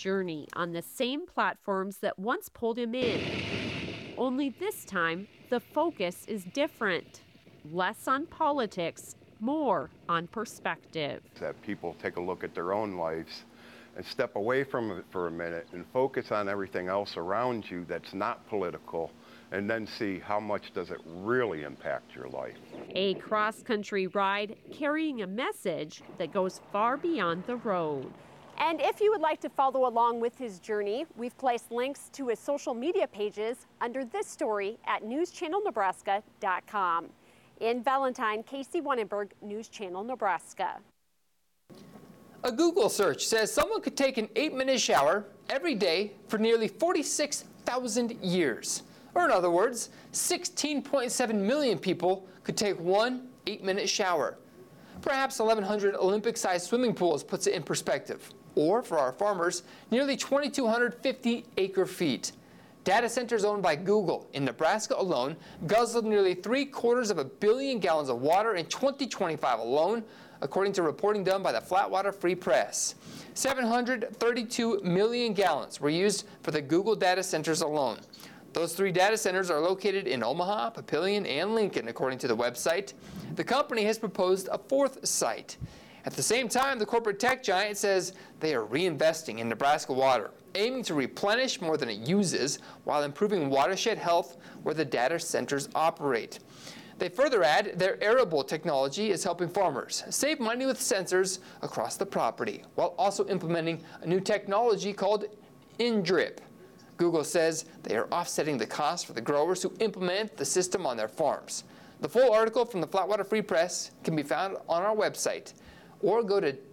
journey on the same platforms that once pulled him in. Only this time, the focus is different. Less on politics, more on perspective. That people take a look at their own lives and step away from it for a minute and focus on everything else around you that's not political, and then see how much does it really impact your life. A cross-country ride carrying a message that goes far beyond the road. And if you would like to follow along with his journey, we've placed links to his social media pages under this story at newschannelnebraska.com. In Valentine, Casey Wannenberg, News Channel Nebraska. A Google search says someone could take an 8-minute shower every day for nearly 46,000 years. Or in other words, 16.7 million people could take one 8-minute shower. Perhaps 1,100 Olympic-sized swimming pools puts it in perspective. Or, for our farmers, nearly 2,250 acre-feet. Data centers owned by Google in Nebraska alone guzzled nearly 750 million gallons of water in 2025 alone, according to reporting done by the Flatwater Free Press. 732 million gallons were used for the Google data centers alone. Those 3 data centers are located in Omaha, Papillion, and Lincoln, according to the website. The company has proposed a 4th site. At the same time, the corporate tech giant says they are reinvesting in Nebraska water, aiming to replenish more than it uses while improving watershed health where the data centers operate. They further add their arable technology is helping farmers save money with sensors across the property, while also implementing a new technology called InDrip. Google says they are offsetting the cost for the growers who implement the system on their farms. The full article from the Flatwater Free Press can be found on our website, or go to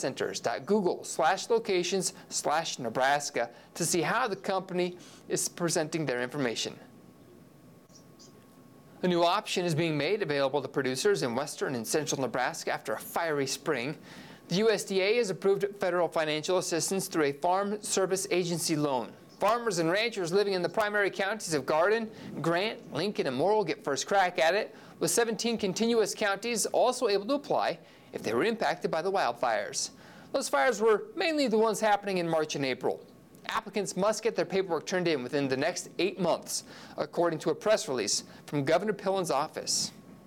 datacenters.google/locations/Nebraska to see how the company is presenting their information. A new option is being made available to producers in western and central Nebraska after a fiery spring. The USDA has approved federal financial assistance through a Farm Service Agency loan. Farmers and ranchers living in the primary counties of Garden, Grant, Lincoln, and Morrill get first crack at it, with 17 contiguous counties also able to apply if they were impacted by the wildfires. Those fires were mainly the ones happening in March and April. Applicants must get their paperwork turned in within the next 8 months, according to a press release from Governor Pillen's office.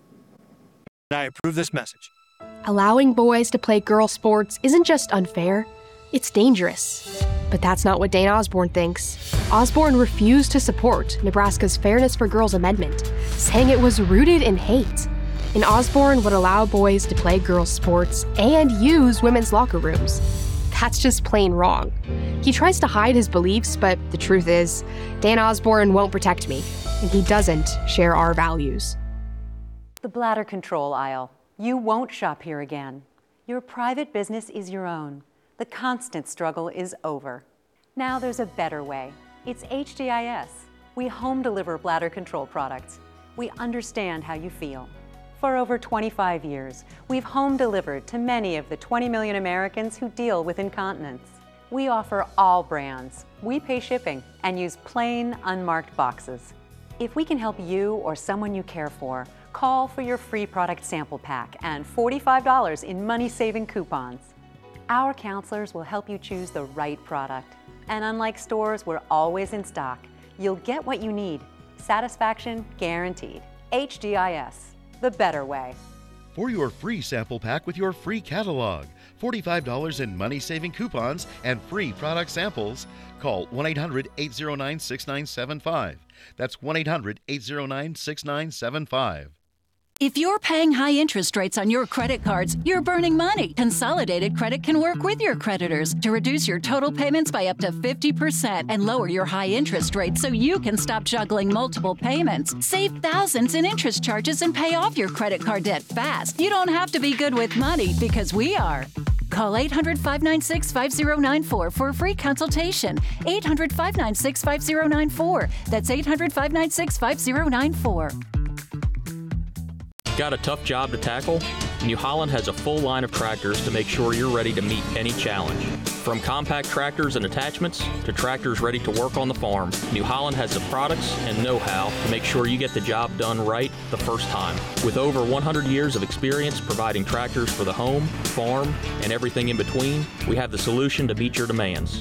I approve this message. Allowing boys to play girl sports isn't just unfair, it's dangerous. But that's not what Dana Osborne thinks. Osborne refused to support Nebraska's Fairness for Girls Amendment, saying it was rooted in hate. And Osborne would allow boys to play girls' sports and use women's locker rooms. That's just plain wrong. He tries to hide his beliefs, but the truth is, Dan Osborne won't protect me, and he doesn't share our values. The bladder control aisle. You won't shop here again. Your private business is your own. The constant struggle is over. Now there's a better way. It's HDIS. We home deliver bladder control products. We understand how you feel. For over 25 years, we've home delivered to many of the 20 million Americans who deal with incontinence. We offer all brands. We pay shipping and use plain, unmarked boxes. If we can help you or someone you care for, call for your free product sample pack and $45 in money-saving coupons. Our counselors will help you choose the right product. And unlike stores, we're always in stock. You'll get what you need. Satisfaction guaranteed. HDIS. The better way. For your free sample pack with your free catalog, $45 in money-saving coupons, and free product samples, call 1-800-809-6975. That's 1-800-809-6975. If you're paying high interest rates on your credit cards, you're burning money. Consolidated Credit can work with your creditors to reduce your total payments by up to 50% and lower your high interest rates so you can stop juggling multiple payments. Save thousands in interest charges and pay off your credit card debt fast. You don't have to be good with money because we are. Call 800-596-5094 for a free consultation. 800-596-5094. That's 800-596-5094. Got a tough job to tackle? New Holland has a full line of tractors to make sure you're ready to meet any challenge. From compact tractors and attachments to tractors ready to work on the farm, New Holland has the products and know-how to make sure you get the job done right the first time. With over 100 years of experience providing tractors for the home, farm, and everything in between, we have the solution to meet your demands.